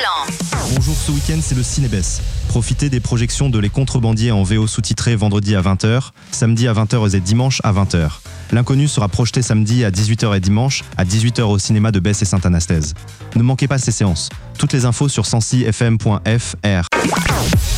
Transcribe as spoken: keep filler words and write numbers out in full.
plan. Bonjour, ce week-end c'est le Cinébès. Profitez des projections de Les Contrebandiers en V O sous-titré vendredi à vingt heures, samedi à vingt heures et dimanche à vingt heures. L'Inconnu sera projeté samedi à dix-huit heures et dimanche à dix-huit heures au cinéma de Besse et Sainte-Anastaise. Ne manquez pas ces séances. Toutes les infos sur cent six f m point f r.